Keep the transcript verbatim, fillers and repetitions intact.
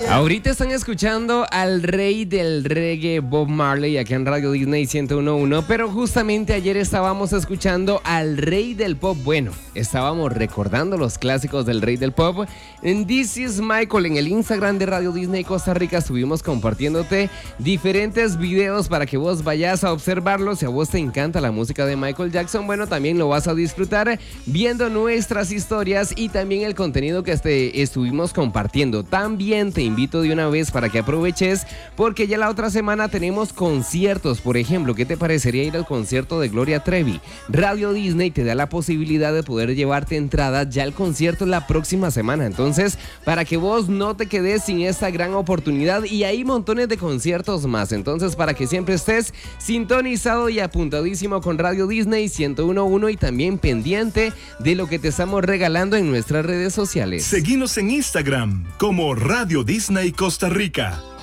Ahorita están escuchando al rey del reggae, Bob Marley, aquí en Radio Disney ciento uno punto uno, pero justamente ayer estábamos escuchando al rey del pop. Bueno, estábamos recordando los clásicos del rey del pop. En This is Michael, en el Instagram de Radio Disney Costa Rica, estuvimos compartiéndote diferentes videos para que vos vayas a observarlos. Si a vos te encanta la música de Michael Jackson, bueno, también lo vas a disfrutar viendo nuestras historias y también el contenido que te estuvimos compartiendo. También te invito de una vez para que aproveches, porque ya la otra semana tenemos conciertos. Por ejemplo, ¿qué te parecería ir al concierto de Gloria Trevi? Radio Disney te da la posibilidad de poder llevarte entradas ya al concierto la próxima semana. Entonces, para que vos no te quedes sin esta gran oportunidad, y hay montones de conciertos más. Entonces, para que siempre estés sintonizado y apuntadísimo con Radio Disney ciento uno punto uno y también pendiente de lo que te estamos regalando en nuestras redes sociales. Seguinos en Instagram como Radio Disney Costa Rica.